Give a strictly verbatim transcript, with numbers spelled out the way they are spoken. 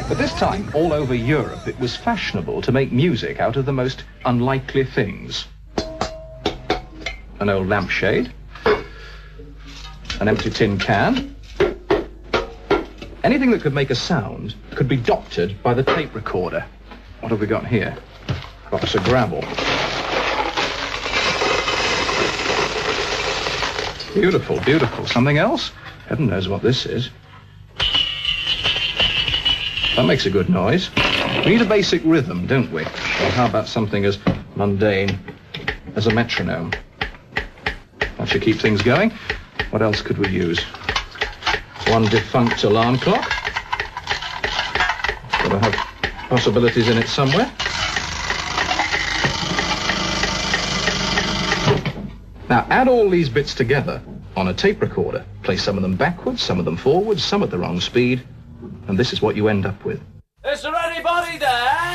But this time, all over Europe, it was fashionable to make music out of the most unlikely things. An old lampshade, an empty tin can. Anything that could make a sound could be doctored by the tape recorder. What have we got here? Box of gravel. Beautiful, beautiful. Something else? Heaven knows what this is. That makes a good noise. We need a basic rhythm, don't we? Or how about something as mundane as a metronome? That should keep things going. What else could we use? One defunct alarm clock. Got to have possibilities in it somewhere. Now, add all these bits together on a tape recorder. Play some of them backwards, some of them forwards, some at the wrong speed, and this is what you end up with. Is there anybody there?